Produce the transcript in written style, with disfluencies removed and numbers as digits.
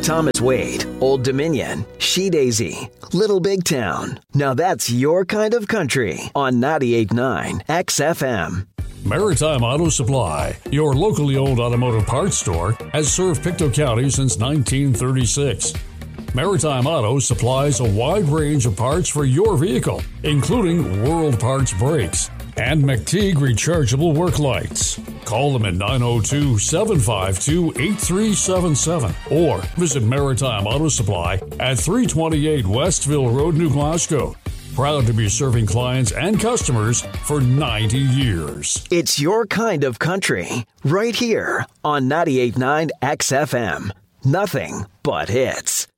Thomas Wade, Old Dominion, She Daisy, Little Big Town. Now that's your kind of country on 98.9 XFM. Maritime Auto Supply, your locally owned automotive parts store, has served Pictou County since 1936. Maritime Auto supplies a wide range of parts for your vehicle, including World Parts brakes and McTeague rechargeable work lights. Call them at 902-752-8377 or visit Maritime Auto Supply at 328 Westville Road, New Glasgow. Proud to be serving clients and customers for 90 years. It's your kind of country, right here on 98.9 XFM. Nothing but hits.